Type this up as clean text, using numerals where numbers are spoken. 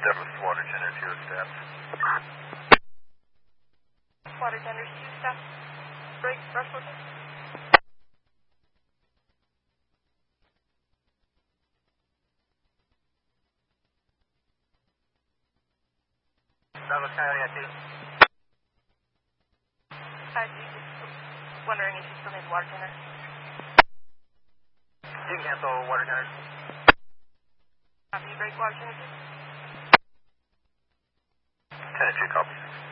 Douglas Water Tender 2 steps. Water Tenders 2 steps. Break, brush looking. Douglas County IT. Hi, just wondering if you still need water tender. You can cancel water tenders. Copy, break water tender 2. Tender 2 copies.